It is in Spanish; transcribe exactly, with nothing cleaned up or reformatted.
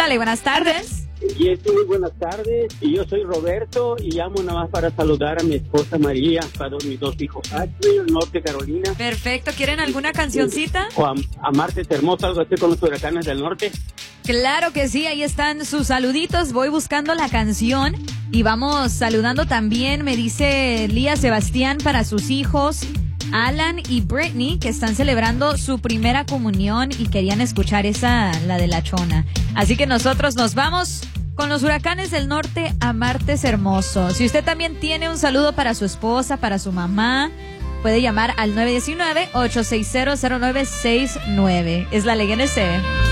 Échale, buenas tardes. Y este, muy buenas tardes, y yo soy Roberto y llamo nada más para saludar a mi esposa María, para mis dos hijos, Asheville, Norte Carolina. Perfecto, ¿quieren alguna cancioncita? O a, a Martes Hermosa, algo así con los huracanes del norte. Claro que sí, ahí están sus saluditos, voy buscando la canción y vamos saludando también, me dice Lía Sebastián para sus hijos, Alan y Britney, que están celebrando su primera comunión y querían escuchar esa, la de la chona. Así que nosotros nos vamos con los huracanes del norte a Martes Hermoso. Si usted también tiene un saludo para su esposa, para su mamá, puede llamar al nueve uno nueve, ocho seis cero, cero nueve seis nueve. Es la Ley N C.